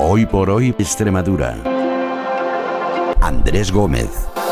Hoy por hoy, Extremadura. Andrés Gómez.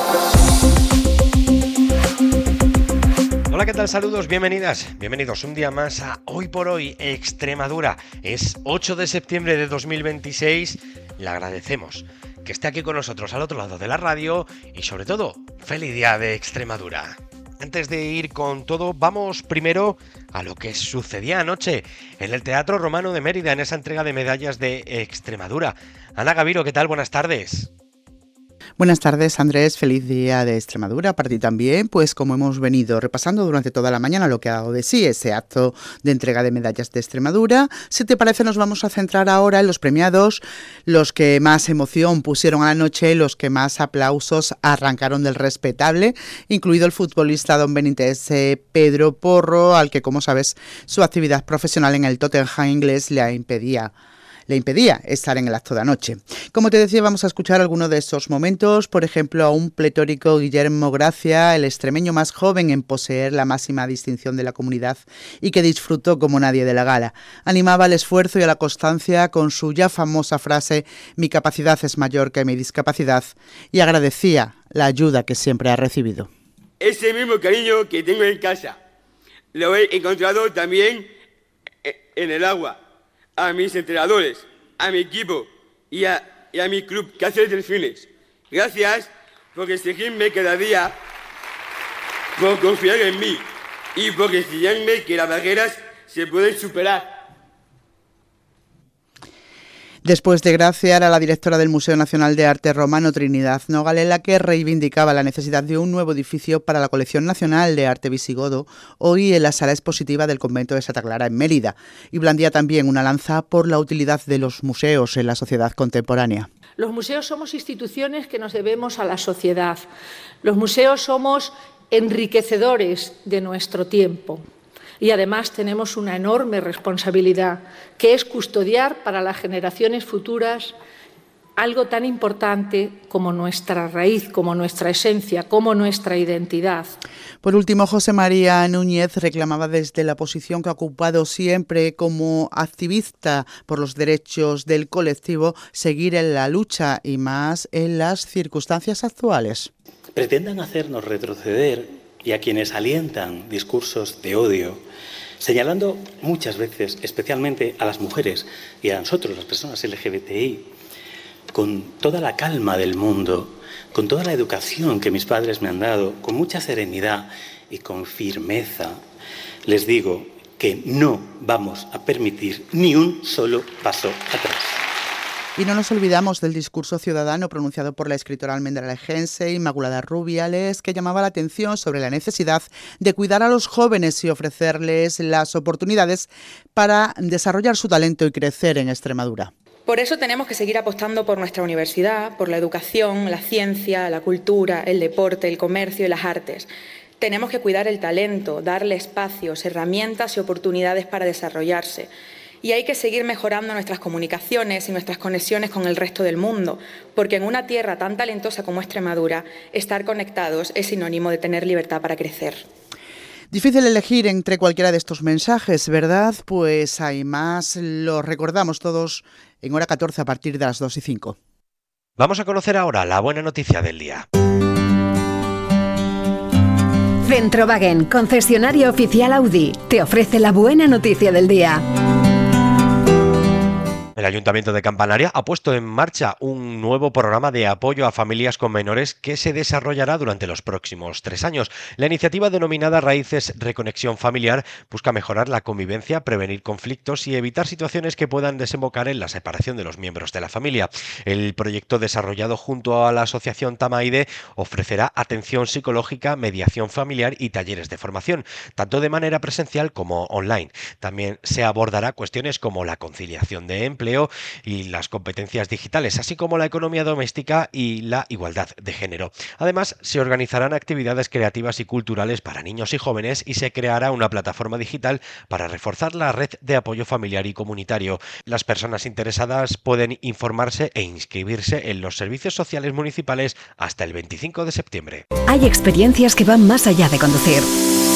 Hola, ¿qué tal? Saludos, bienvenidos un día más a Hoy por Hoy Extremadura. Es 8 de septiembre de 2026. Le agradecemos que esté aquí con nosotros al otro lado de la radio y sobre todo, feliz día de Extremadura. Antes de ir con todo, vamos primero a lo que sucedía anoche en el Teatro Romano de Mérida, en esa entrega de medallas de Extremadura. Ana Gaviro, ¿qué tal? Buenas tardes. Buenas tardes, Andrés. Feliz día de Extremadura. Para ti también, pues como hemos venido repasando durante toda la mañana lo que ha dado de sí ese acto de entrega de medallas de Extremadura. Si te parece, nos vamos a centrar ahora en los premiados, los que más emoción pusieron a la noche, los que más aplausos arrancaron del respetable, incluido el futbolista don Benítez Pedro Porro, al que, como sabes, su actividad profesional en el Tottenham inglés le impedía estar en el acto de anoche. Como te decía, vamos a escuchar algunos de estos momentos, por ejemplo, a un pletórico Guillermo Gracia, el extremeño más joven en poseer la máxima distinción de la comunidad y que disfrutó como nadie de la gala. Animaba al esfuerzo y a la constancia con su ya famosa frase «Mi capacidad es mayor que mi discapacidad» y agradecía la ayuda que siempre ha recibido. Ese mismo cariño que tengo en casa lo he encontrado también en el agua. A mis entrenadores, a mi equipo y a mi club Cáceres Delfines. Gracias por exigirme cada día, por confiar en mí y por enseñarme que las barreras se pueden superar. Después de Gracia, era la directora del Museo Nacional de Arte Romano, Trinidad Nogales, la que reivindicaba la necesidad de un nuevo edificio para la Colección Nacional de Arte Visigodo, hoy en la sala expositiva del Convento de Santa Clara en Mérida, y blandía también una lanza por la utilidad de los museos en la sociedad contemporánea. Los museos somos instituciones que nos debemos a la sociedad. Los museos somos enriquecedores de nuestro tiempo. Y además tenemos una enorme responsabilidad, que es custodiar para las generaciones futuras algo tan importante como nuestra raíz, como nuestra esencia, como nuestra identidad. Por último, José María Núñez reclamaba desde la posición que ha ocupado siempre como activista por los derechos del colectivo seguir en la lucha y más en las circunstancias actuales. Pretendan hacernos retroceder y a quienes alientan discursos de odio, señalando muchas veces, especialmente a las mujeres y a nosotros, las personas LGBTI, con toda la calma del mundo, con toda la educación que mis padres me han dado, con mucha serenidad y con firmeza, les digo que no vamos a permitir ni un solo paso atrás. Y no nos olvidamos del discurso ciudadano pronunciado por la escritora almendralejense Inmaculada Rubiales, que llamaba la atención sobre la necesidad de cuidar a los jóvenes y ofrecerles las oportunidades para desarrollar su talento y crecer en Extremadura. Por eso tenemos que seguir apostando por nuestra universidad, por la educación, la ciencia, la cultura, el deporte, el comercio y las artes. Tenemos que cuidar el talento, darle espacios, herramientas y oportunidades para desarrollarse. Y hay que seguir mejorando nuestras comunicaciones y nuestras conexiones con el resto del mundo, porque en una tierra tan talentosa como Extremadura, estar conectados es sinónimo de tener libertad para crecer. Difícil elegir entre cualquiera de estos mensajes, ¿verdad? Pues hay más, lo recordamos todos en hora 14 a partir de las 2:05. Vamos a conocer ahora la buena noticia del día. Centrowagen, concesionario oficial Audi, te ofrece la buena noticia del día. El Ayuntamiento de Campanaria ha puesto en marcha un nuevo programa de apoyo a familias con menores que se desarrollará durante los próximos 3 años. La iniciativa denominada Raíces Reconexión Familiar busca mejorar la convivencia, prevenir conflictos y evitar situaciones que puedan desembocar en la separación de los miembros de la familia. El proyecto, desarrollado junto a la asociación Tamaide, ofrecerá atención psicológica, mediación familiar y talleres de formación, tanto de manera presencial como online. También se abordará cuestiones como la conciliación de empleo y las competencias digitales, así como la economía doméstica y la igualdad de género. Además, se organizarán actividades creativas y culturales para niños y jóvenes y se creará una plataforma digital para reforzar la red de apoyo familiar y comunitario. Las personas interesadas pueden informarse e inscribirse en los servicios sociales municipales hasta el 25 de septiembre. Hay experiencias que van más allá de conducir.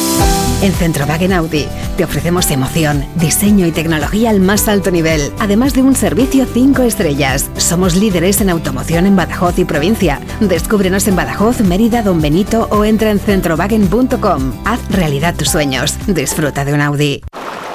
En Centrowagen Audi te ofrecemos emoción, diseño y tecnología al más alto nivel, además de ofrece un servicio 5 estrellas. Somos líderes en automoción en Badajoz y provincia. Descúbrenos en Badajoz, Mérida, Don Benito o entra en centrowagen.com. Haz realidad tus sueños. Disfruta de un Audi.